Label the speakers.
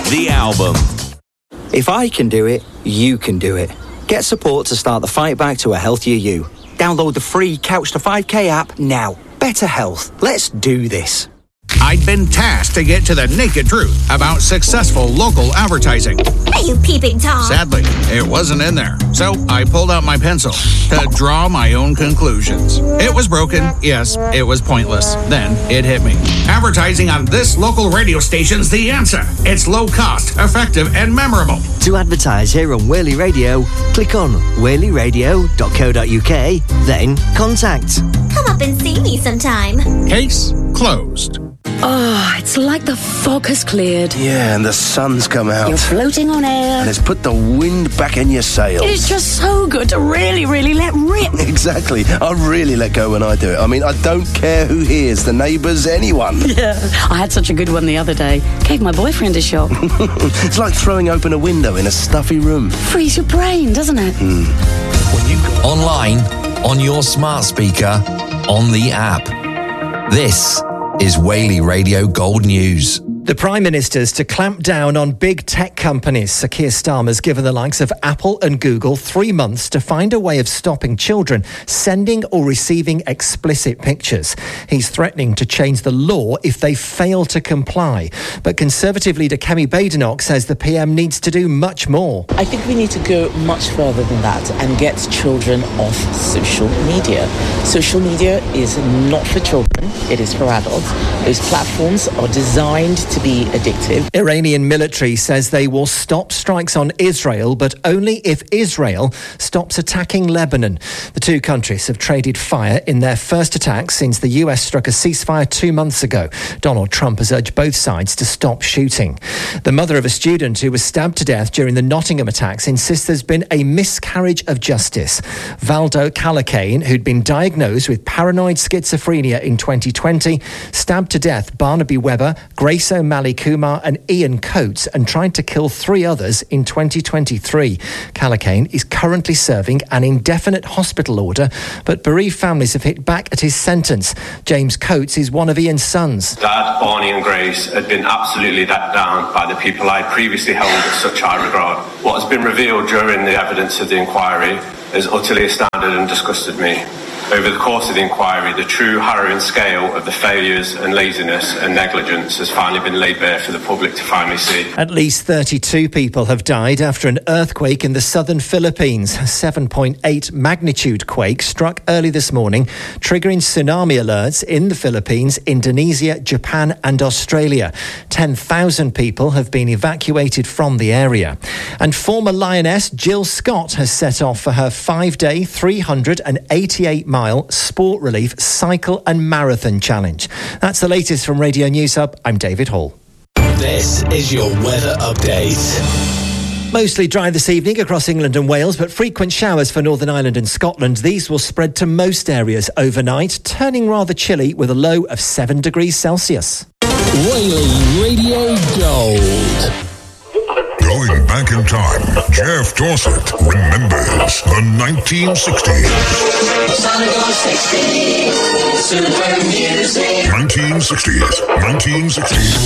Speaker 1: the album.
Speaker 2: If I can do it, you can do it. Get support to start the fight back to a healthier you. Download the free Couch to 5K app now. Better health. Let's do this.
Speaker 3: I'd been tasked to get to the naked truth about successful local advertising.
Speaker 4: Are you peeping Tom?
Speaker 3: Sadly, it wasn't in there. So I pulled out my pencil to draw my own conclusions. It was broken. Yes, it was pointless. Then it hit me. Advertising on this local radio station's the answer. It's low cost, effective, and memorable.
Speaker 5: To advertise here on Whaley Radio, click on whaleyradio.co.uk, then contact.
Speaker 4: Come up and see me sometime.
Speaker 3: Case closed.
Speaker 6: Oh, it's like the fog has cleared.
Speaker 7: Yeah, and the sun's come out.
Speaker 6: You're floating on air.
Speaker 7: And it's put the wind back in your sails.
Speaker 6: It's just so good to really, really let rip.
Speaker 7: Exactly. I really let go when I do it. I mean, I don't care who hears, the neighbours, anyone.
Speaker 6: Yeah, I had such a good one the other day. Gave my boyfriend a shock.
Speaker 7: It's like throwing open a window in a stuffy room.
Speaker 6: Frees your brain, doesn't it?
Speaker 1: When you online, on your smart speaker, on the app. This is Whaley Radio Gold News.
Speaker 8: The Prime Minister's to clamp down on big tech companies. Sir Keir Starmer's given the likes of Apple and Google 3 months to find a way of stopping children sending or receiving explicit pictures. He's threatening to change the law if they fail to comply. But Conservative leader Kemi Badenoch says the PM needs to do much more.
Speaker 9: I think we need to go much further than that and get children off social media. Social media is not for children, it is for adults. Those platforms are designed to be addictive.
Speaker 8: Iranian military says they will stop strikes on Israel, but only if Israel stops attacking Lebanon. The two countries have traded fire in their first attack since the US struck a ceasefire 2 months ago. Donald Trump has urged both sides to stop shooting. The mother of a student who was stabbed to death during the Nottingham attacks insists there's been a miscarriage of justice. Valdo Calacane, who'd been diagnosed with paranoid schizophrenia in 2020, stabbed to death Barnaby Webber, Grace O'Malley Kumar and Ian Coates and tried to kill 3 others in 2023. Calacane is currently serving an indefinite hospital order, but bereaved families have hit back at his sentence. James Coates is one of Ian's sons.
Speaker 10: Dad, Barney and Grace had been absolutely let down by the people I previously held in such high regard. What has been revealed during the evidence of the inquiry has utterly astounded and disgusted me. Over the course of the inquiry, the true harrowing scale of the failures and laziness and negligence has finally been laid bare for the public to finally see.
Speaker 8: At least 32 people have died after an earthquake in the southern Philippines. A 7.8 magnitude quake struck early this morning, triggering tsunami alerts in the Philippines, Indonesia, Japan and Australia. 10,000 people have been evacuated from the area. And former Lioness Jill Scott has set off for her 5-day, 388-mile Sport Relief Cycle and Marathon Challenge. That's the latest from Radio News Hub. I'm David Hall.
Speaker 1: This is your weather update.
Speaker 8: Mostly dry this evening across England and Wales, but frequent showers for Northern Ireland and Scotland. These will spread to most areas overnight, turning rather chilly with a low of 7 degrees Celsius.
Speaker 1: Whaley Radio Gold.
Speaker 11: Going back in time, Jeff Dorset remembers the 1960s.
Speaker 12: Sonic 60s, super music.
Speaker 11: 1960s.